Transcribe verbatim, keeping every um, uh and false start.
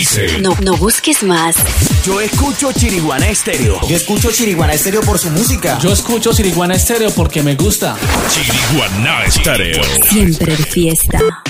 No, no busques más. Yo escucho Chiriguaná Estéreo. Yo escucho Chiriguaná Estéreo por su música. Yo escucho Chiriguaná Estéreo porque me gusta. Chiriguaná Estéreo. Siempre de fiesta.